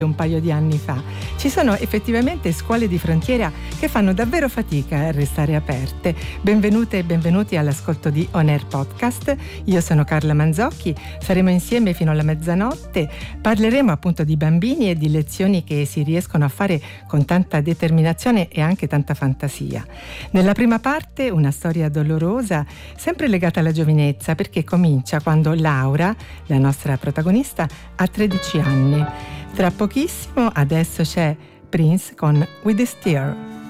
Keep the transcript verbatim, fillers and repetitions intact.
un paio di anni fa. Ci sono effettivamente scuole di frontiera che fanno davvero fatica a restare aperte. Benvenute e benvenuti all'ascolto di On Air Podcast. Io sono Carla Manzocchi, saremo insieme fino alla mezzanotte, parleremo appunto di bambini e di lezioni che si riescono a fare con tanta determinazione e anche tanta fantasia. Nella prima parte una storia dolorosa, sempre legata alla giovinezza, perché comincia quando Laura, la nostra protagonista, ha tredici anni. Tra pochissimo adesso c'è Prince con With the Steer.